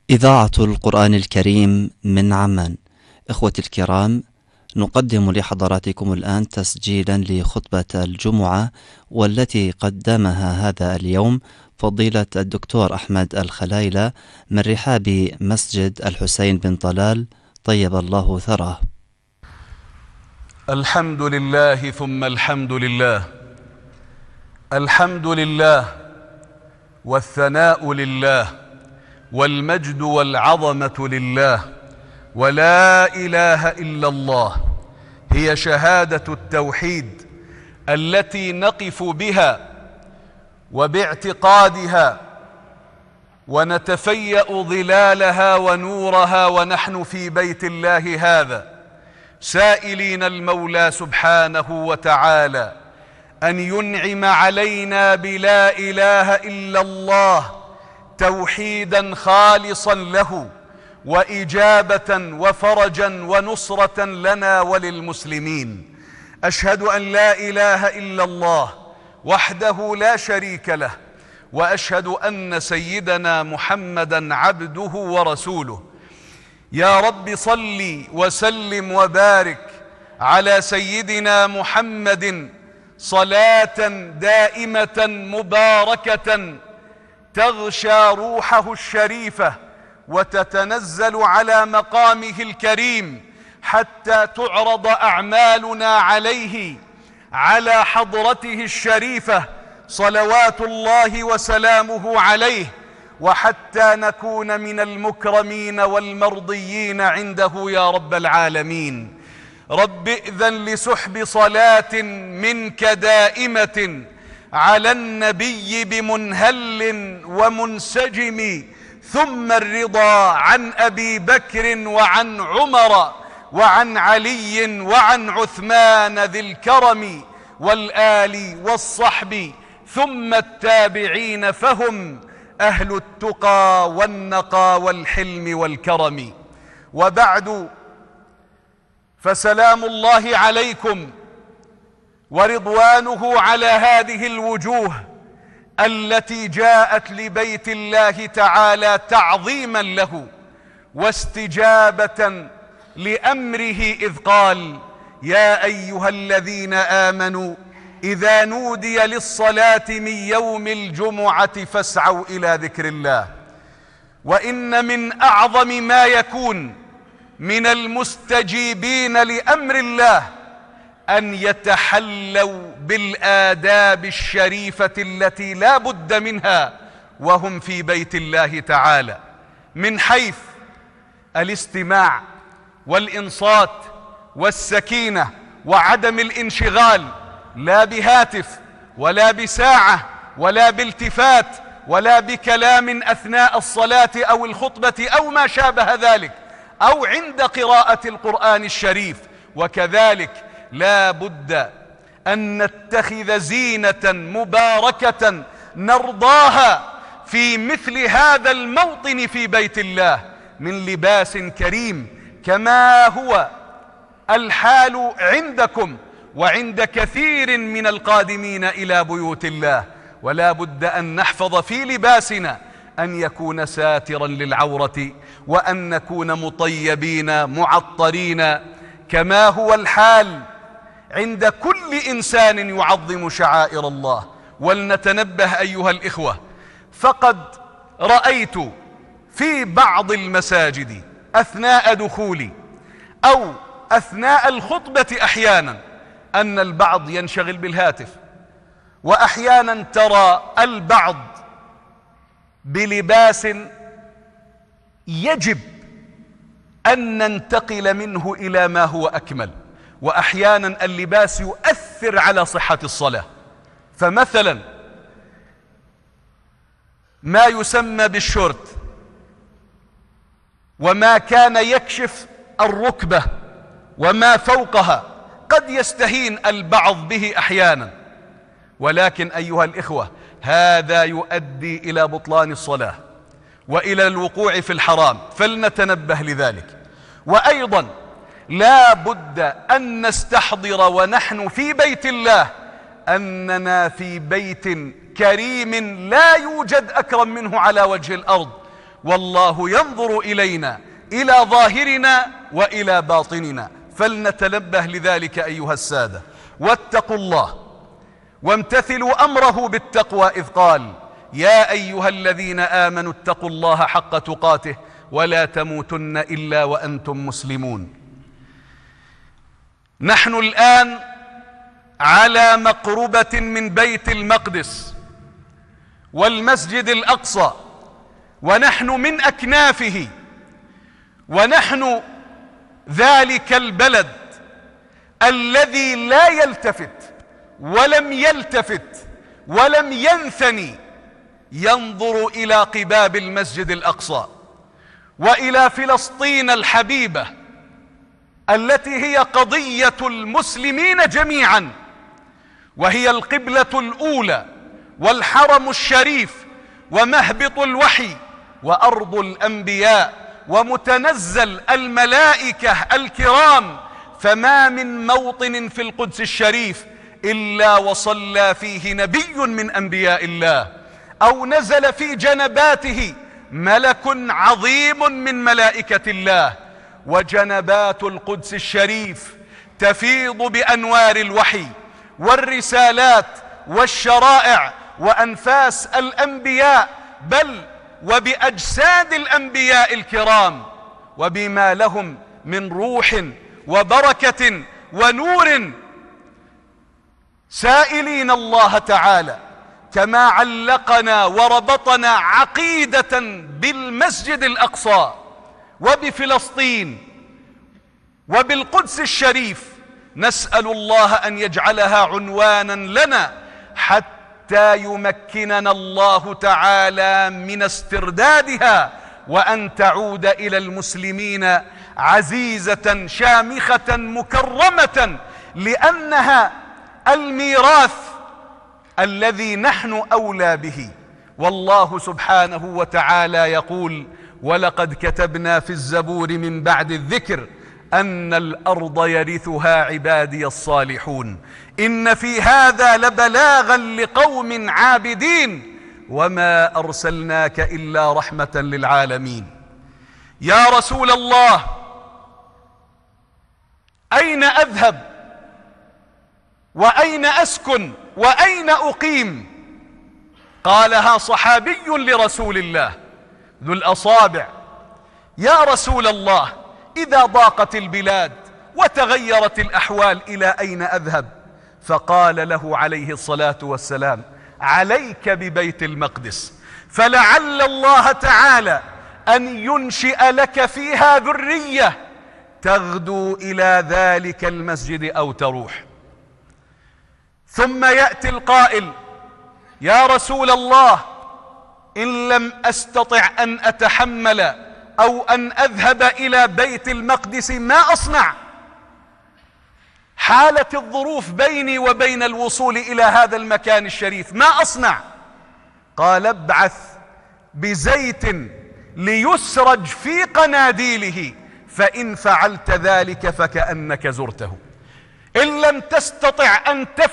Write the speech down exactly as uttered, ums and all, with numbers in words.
إذاعة القرآن الكريم من عمان. إخوتي الكرام، نقدم لحضراتكم الآن تسجيلا لخطبة الجمعة، والتي قدمها هذا اليوم فضيلة الدكتور أحمد الخلايلة من رحاب مسجد الحسين بن طلال، طيب الله ثراه. الحمد لله ثم الحمد لله، الحمد لله والثناء لله والمجد والعظمة لله، ولا إله إلا الله، هي شهادة التوحيد التي نقف بها وباعتقادها ونتفيأ ظلالها ونورها ونحن في بيت الله هذا، سائلين المولى سبحانه وتعالى أن ينعم علينا بلا إله إلا الله توحيدا خالصا له، وإجابة وفرجا ونصرة لنا وللمسلمين. أشهد أن لا إله إلا الله وحده لا شريك له، وأشهد أن سيدنا محمدا عبده ورسوله. يا رب صل وسلم وبارك على سيدنا محمد صلاة دائمة مباركة تغشى روحه الشريفة وتتنزل على مقامه الكريم حتى تعرض أعمالنا عليه على حضرته الشريفة صلوات الله وسلامه عليه، وحتى نكون من المكرمين والمرضيين عنده يا رب العالمين. رب ائذن لسحب صلاة منك دائمة على النبي بمنهل ومنسجم، ثم الرضا عن أبي بكر وعن عمر وعن علي وعن عثمان ذي الكرم، والآل والصحب ثم التابعين، فهم أهل التقى والنقى والحلم والكرم. وبعد، فسلام الله عليكم ورضوانه على هذه الوجوه التي جاءت لبيت الله تعالى تعظيما له واستجابة لأمره، إذ قال: يا أيها الذين آمنوا إذا نودي للصلاة من يوم الجمعة فاسعوا إلى ذكر الله. وإن من أعظم ما يكون من المستجيبين لأمر الله أن يتحلوا بالآداب الشريفة التي لا بد منها وهم في بيت الله تعالى، من حيث الاستماع والإنصات والسكينة وعدم الانشغال، لا بهاتف ولا بساعة ولا بالتفات ولا بكلام أثناء الصلاة أو الخطبة أو ما شابه ذلك، أو عند قراءة القرآن الشريف. وكذلك لا بد أن نتخذ زينة مباركة نرضاها في مثل هذا الموطن في بيت الله من لباس كريم، كما هو الحال عندكم وعند كثير من القادمين إلى بيوت الله. ولا بد أن نحفظ في لباسنا أن يكون ساترا للعورة، وأن نكون مطيبين معطرين، كما هو الحال عند كل إنسان يعظم شعائر الله. ولنتنبه أيها الإخوة، فقد رأيت في بعض المساجد أثناء دخولي أو أثناء الخطبة أحيانا أن البعض ينشغل بالهاتف، وأحيانا ترى البعض بلباس يجب أن ننتقل منه إلى ما هو أكمل، وأحيانا اللباس يؤثر على صحة الصلاة. فمثلا ما يسمى بالشورت وما كان يكشف الركبة وما فوقها قد يستهين البعض به أحيانا، ولكن أيها الإخوة هذا يؤدي إلى بطلان الصلاة وإلى الوقوع في الحرام، فلنتنبه لذلك. وأيضا لا بد أن نستحضر ونحن في بيت الله أننا في بيت كريم لا يوجد أكرم منه على وجه الأرض، والله ينظر إلينا، إلى ظاهرنا وإلى باطننا، فلنتنبه لذلك أيها السادة. واتقوا الله وامتثلوا أمره بالتقوى، إذ قال: يا أيها الذين آمنوا اتقوا الله حق تقاته ولا تموتن إلا وأنتم مسلمون. نحن الآن على مقربة من بيت المقدس والمسجد الأقصى، ونحن من أكنافه، ونحن ذلك البلد الذي لا يلتفت ولم يلتفت ولم ينثني ينظر إلى قباب المسجد الأقصى وإلى فلسطين الحبيبة التي هي قضية المسلمين جميعا، وهي القبلة الأولى والحرم الشريف ومهبط الوحي وأرض الأنبياء ومتنزل الملائكة الكرام. فما من موطن في القدس الشريف إلا وصلى فيه نبي من أنبياء الله، أو نزل في جنباته ملك عظيم من ملائكة الله. وجنبات القدس الشريف تفيض بأنوار الوحي والرسالات والشرائع وأنفاس الأنبياء، بل وبأجساد الأنبياء الكرام، وبما لهم من روح وبركة ونور، سائلين الله تعالى كما علقنا وربطنا عقيدة بالمسجد الأقصى وبفلسطين وبالقدس الشريف، نسأل الله أن يجعلها عنوانا لنا حتى يمكننا الله تعالى من استردادها، وأن تعود إلى المسلمين عزيزة شامخة مكرمة، لأنها الميراث الذي نحن أولى به. والله سبحانه وتعالى يقول: ولقد كتبنا في الزبور من بعد الذكر أن الأرض يرثها عبادي الصالحون، إن في هذا لبلاغا لقوم عابدين، وما أرسلناك إلا رحمة للعالمين. يا رسول الله، أين أذهب وأين أسكن وأين أقيم؟ قالها صحابي لرسول الله ذو الأصابع: يا رسول الله، إذا ضاقت البلاد وتغيرت الأحوال إلى أين أذهب؟ فقال له عليه الصلاة والسلام: عليك ببيت المقدس، فلعل الله تعالى أن ينشئ لك فيها ذرية تغدو إلى ذلك المسجد أو تروح. ثم يأتي القائل: يا رسول الله، إن لم أستطع أن أتحمل أو أن أذهب إلى بيت المقدس ما أصنع؟ حالت الظروف بيني وبين الوصول إلى هذا المكان الشريف، ما أصنع؟ قال: ابعث بزيت ليسرج في قناديله، فإن فعلت ذلك فكأنك زرته. إن لم تستطع أن تفعل